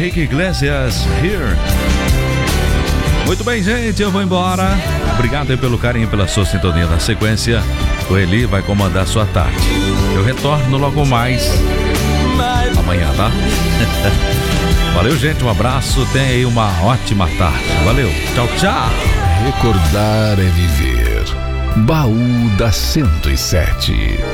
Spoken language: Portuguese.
Henrique Iglesias, Here. Muito bem, gente, eu vou embora. Obrigado aí pelo carinho, pela sua sintonia. Na sequência, o Eli vai comandar a sua tarde. Eu retorno logo mais amanhã, tá? Valeu, gente, um abraço. Tenha aí uma ótima tarde. Valeu, tchau, tchau. Recordar é viver. Baú da 107.